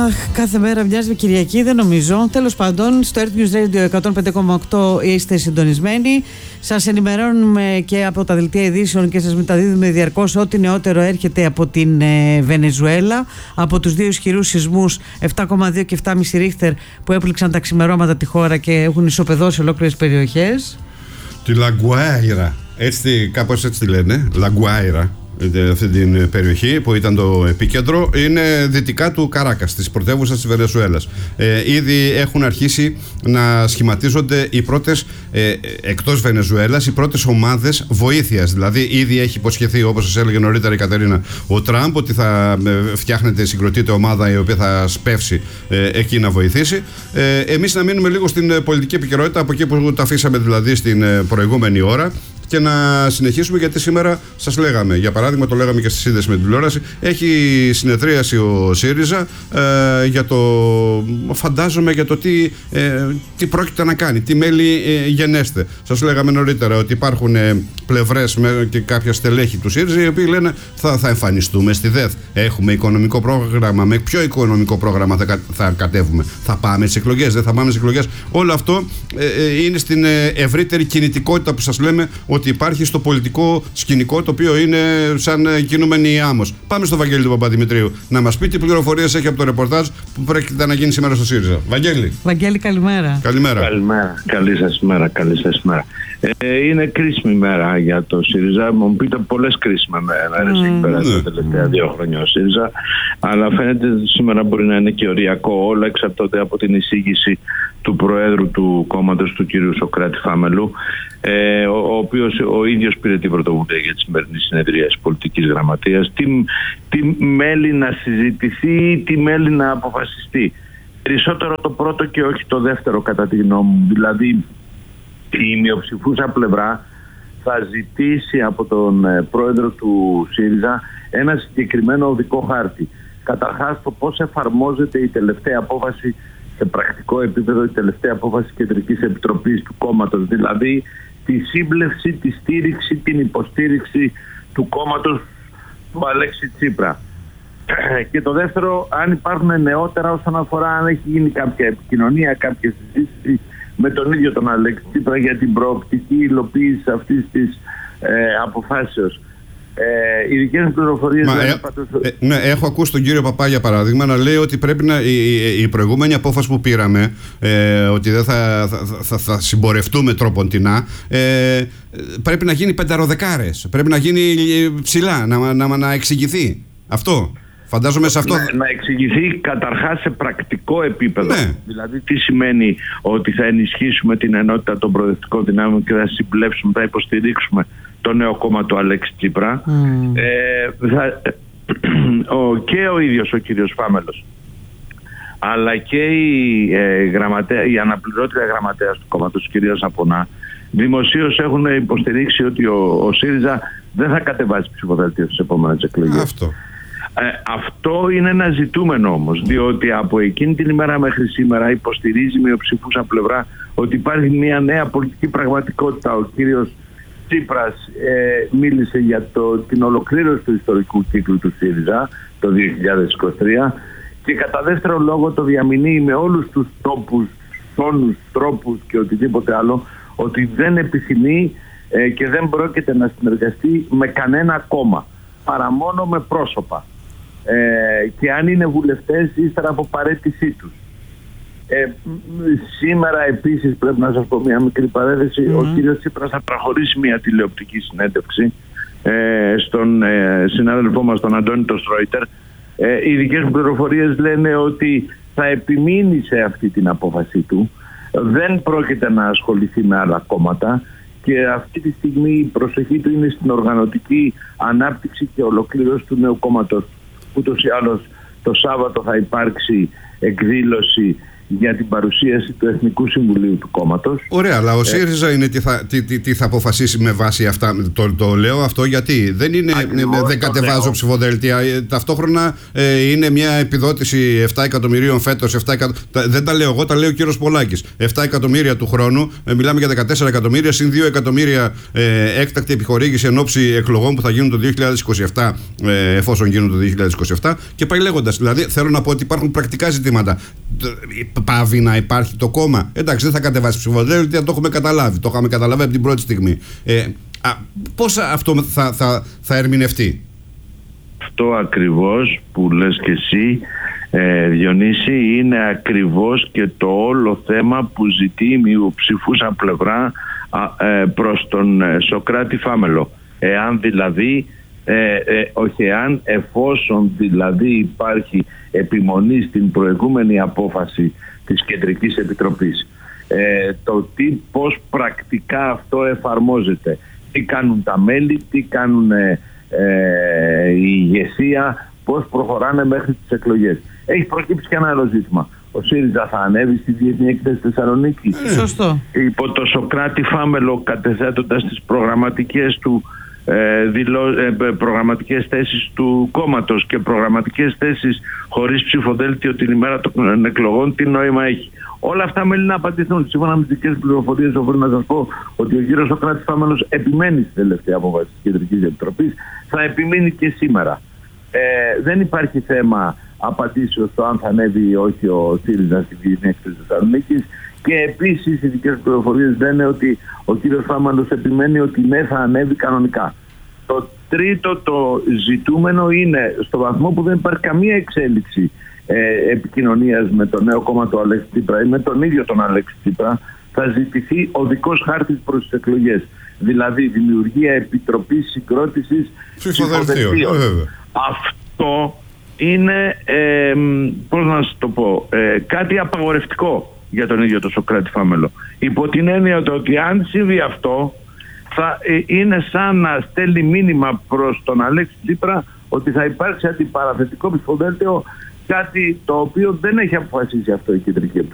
κάθε μέρα μοιάζει με Κυριακή, δεν νομίζω. Τέλος πάντων, στο Earth News Radio 105,8 είστε συντονισμένοι. Σας ενημερώνουμε και από τα δελτία ειδήσεων και σας μεταδίδουμε διαρκώς ό,τι νεότερο έρχεται από την Βενεζουέλα, από τους δύο ισχυρούς σεισμούς 7,2 και 7,5 ρίχτερ που έπληξαν τα ξημερώματα τη χώρα και έχουν ισοπεδώσει ολόκληρες περιοχές. Τη Λαγκουάιρα, έτσι, κάπως έτσι τη λένε, Λαγκουάιρα. Αυτή την περιοχή που ήταν το επίκεντρο είναι δυτικά του Καράκας, της πρωτεύουσας της Βενεζουέλας. Ήδη έχουν αρχίσει να σχηματίζονται οι πρώτες, εκτός Βενεζουέλας, οι πρώτες ομάδες βοήθειας. Δηλαδή ήδη έχει υποσχεθεί, όπως σας έλεγε νωρίτερα η Κατερίνα, ο Τραμπ, ότι θα φτιάχνεται, συγκροτείται ομάδα η οποία θα σπεύσει εκεί να βοηθήσει. Εμείς να μείνουμε λίγο στην πολιτική επικαιρότητα, από εκεί που τα αφήσαμε δηλαδή στην προηγούμενη ώρα, και να συνεχίσουμε, γιατί σήμερα σας λέγαμε, για παράδειγμα, το λέγαμε και στη σύνδεση με την τηλεόραση, έχει συνεδρίαση ο ΣΥΡΙΖΑ για το, φαντάζομαι, για το τι πρόκειται να κάνει, τι μέλη γενέστε. Σας λέγαμε νωρίτερα ότι υπάρχουν πλευρές και κάποια στελέχη του ΣΥΡΙΖΑ οι οποίοι λένε θα εμφανιστούμε στη ΔΕΘ. Έχουμε οικονομικό πρόγραμμα. Με ποιο οικονομικό πρόγραμμα θα κατέβουμε? Θα πάμε στις εκλογές? Δεν θα πάμε στις εκλογές? Όλο αυτό είναι στην ευρύτερη κινητικότητα που σας λέμε ότι υπάρχει στο πολιτικό σκηνικό, το οποίο είναι σαν κινούμενη άμμος. Πάμε στο Βαγγέλη του Παπαδημητρίου να μας πει τι πληροφορίες έχει από το ρεπορτάζ που πρόκειται να γίνει σήμερα στο ΣΥΡΙΖΑ. Βαγγέλη, καλημέρα. Καλημέρα. Καλή σας ημέρα. Είναι κρίσιμη μέρα για το ΣΥΡΙΖΑ. Μου πείτε πολλές κρίσιμες μέρες έχει περάσει τα τελευταία 2 χρόνια ο ΣΥΡΙΖΑ, αλλά φαίνεται ότι σήμερα μπορεί να είναι και οριακό. Όλα εξαρτώνται από την εισήγηση του Προέδρου του κόμματος, του κ. Σωκράτη Φάμελου, ο οποίος ο ίδιος πήρε την πρωτοβουλία για τη σημερινή συνεδρία της πολιτικής γραμματείας. Τι μέλη να συζητηθεί, τι μέλη να αποφασιστεί. Περισσότερο το πρώτο και όχι το δεύτερο, κατά τη γνώμη μου. Δηλαδή, η μειοψηφούσα πλευρά θα ζητήσει από τον πρόεδρο του ΣΥΡΙΖΑ ένα συγκεκριμένο οδικό χάρτη. Καταρχάς, το πώς εφαρμόζεται η τελευταία απόφαση σε πρακτικό επίπεδο, η τελευταία απόφαση Κεντρικής Επιτροπής του κόμματος, δηλαδή τη σύμπλευση, τη στήριξη, την υποστήριξη του κόμματος του Αλέξη Τσίπρα. Και το δεύτερο, αν υπάρχουν νεότερα όσον αφορά αν έχει γίνει κάποια επικοινωνία, κάποια συζήτηση με τον ίδιο τον Αλέξη Τσίπρα για την προοπτική υλοποίηση αυτής της αποφάσεως. Οι δικές μου πληροφορίες... Ναι, έχω ακούσει τον κύριο Παπά, για παράδειγμα, να λέει ότι πρέπει η προηγούμενη απόφαση που πήραμε, ότι δεν θα συμπορευτούμε τρόποντινά, πρέπει να γίνει πενταροδεκάρες, πρέπει να γίνει ψηλά, να εξηγηθεί αυτό. Φαντάζομαι σε αυτό. Να εξηγηθεί καταρχάς σε πρακτικό επίπεδο. Ναι. Δηλαδή, τι σημαίνει ότι θα ενισχύσουμε την ενότητα των προοδευτικών δυνάμεων και θα συμπλέψουμε, θα υποστηρίξουμε το νέο κόμμα του Αλέξη Τσίπρα. Και ο ίδιος ο κύριος Φάμελος, αλλά και η αναπληρώτρια γραμματέας του κόμματος, ο κύριος Απονά, δημοσίως έχουν υποστηρίξει ότι ο ΣΥΡΙΖΑ δεν θα κατεβάσει ψηφοδέλτιο στις επόμενες εκλογές. Αυτό είναι ένα ζητούμενο όμως, διότι από εκείνη την ημέρα μέχρι σήμερα υποστηρίζει μειοψηφούσα πλευρά ότι υπάρχει μια νέα πολιτική πραγματικότητα. Ο κύριος Τσίπρας μίλησε για την ολοκλήρωση του ιστορικού κύκλου του ΣΥΡΙΖΑ το 2023 και κατά δεύτερο λόγο το διαμηνύει με όλους τους τόπους, τόνους, τρόπους και οτιδήποτε άλλο ότι δεν επιθυμεί και δεν πρόκειται να συνεργαστεί με κανένα κόμμα παρά μόνο με πρόσωπα. Και αν είναι βουλευτές ύστερα από παρέτησή τους. Σήμερα επίσης πρέπει να σας πω μια μικρή παρένθεση. Ο κύριος Τσίπρας θα προχωρήσει μια τηλεοπτική συνέντευξη στον συνάδελφό μας τον Αντώνη τον Στρόιτερ. Οι δικές μου πληροφορίες λένε ότι θα επιμείνει σε αυτή την απόφαση του, δεν πρόκειται να ασχοληθεί με άλλα κόμματα και αυτή τη στιγμή η προσοχή του είναι στην οργανωτική ανάπτυξη και ολοκλήρωση του νέου κόμματος. Ούτως ή άλλως το Σάββατο θα υπάρξει εκδήλωση για την παρουσίαση του Εθνικού Συμβουλίου του κόμματος. Ωραία, αλλά ο ΣΥΡΙΖΑ είναι τι θα αποφασίσει με βάση αυτά. Το λέω αυτό γιατί δεν είναι. Δεν κατεβάζω ψηφοδέλτια. Ταυτόχρονα είναι μια επιδότηση 7 εκατομμυρίων φέτος. Δεν τα λέω εγώ, τα λέει ο κύριος Πολάκης. 7 εκατομμύρια του χρόνου. Μιλάμε για 14 εκατομμύρια συν 2 εκατομμύρια έκτακτη επιχορήγηση εν ώψη εκλογών που θα γίνουν το 2027, εφόσον γίνουν το 2027. Και πάει λέγοντας. Δηλαδή, θέλω να πω ότι υπάρχουν πρακτικά ζητήματα. Πάβει να υπάρχει το κόμμα. Εντάξει, δεν θα κατεβάσει ψηφοδέλτια, το έχουμε καταλάβει. Το είχαμε καταλάβει από την πρώτη στιγμή. Πώς αυτό θα ερμηνευτεί? Αυτό ακριβώς που λες και εσύ, Διονύση, είναι ακριβώς και το όλο θέμα που ζητεί η μειοψηφούσα πλευρά προς τον Σωκράτη Φάμελο. Εφόσον δηλαδή υπάρχει επιμονή στην προηγούμενη απόφαση της Κεντρικής Επιτροπής, πώς πρακτικά αυτό εφαρμόζεται, τι κάνουν τα μέλη, τι κάνουν η ηγεσία, πώς προχωράνε μέχρι τις εκλογές. Έχει προκύψει και ένα άλλο ζήτημα. Ο ΣΥΡΙΖΑ θα ανέβει στη Διεθνή Έκθεση Θεσσαλονίκη. Σωστό. Υπό το Σωκράτη Φάμελο, κατεθέτοντας τις προγραμματικές του προγραμματικές θέσεις του κόμματος και προγραμματικές θέσεις χωρίς ψηφοδέλτιο την ημέρα των εκλογών, τι νόημα έχει? Όλα αυτά μέλη να απαντηθούν. Σύμφωνα με τις δικές πληροφορίες, οφείλω να σας πω ότι ο κύριος Σωκράτης Φάμελος επιμένει στη τελευταία απόφαση της Κεντρικής Επιτροπής. Θα επιμείνει και σήμερα. Δεν υπάρχει θέμα απαντήσεως στο αν θα ανέβει ή όχι ο ΣΥΡΙΖΑ στη Διεθνή Έκθεση Θεσσαλονίκης. Και επίσης οι δικές πληροφορίες λένε ότι ο κύριος Φάμελος επιμένει ότι ναι, θα ανέβει κανονικά. Το τρίτο το ζητούμενο είναι, στο βαθμό που δεν υπάρχει καμία εξέλιξη επικοινωνίας με το νέο κόμμα του Αλέξη Τσίπρα ή με τον ίδιο τον Αλέξη Τσίπρα, θα ζητηθεί οδικός χάρτης προς τις εκλογές. Δηλαδή δημιουργία επιτροπής συγκρότησης ψηφοδελτίων. Αυτό είναι, πώς να σας το πω, κάτι απαγορευτικό για τον ίδιο τον Σωκράτη Φάμελο. Υπό την έννοια ότι αν συμβεί αυτό, θα είναι σαν να στέλνει μήνυμα προς τον Αλέξη Τσίπρα ότι θα υπάρξει αντιπαραθετικό ψηφοδέλτιο, κάτι το οποίο δεν έχει αποφασίσει αυτό η Κεντρική Επιτροπή.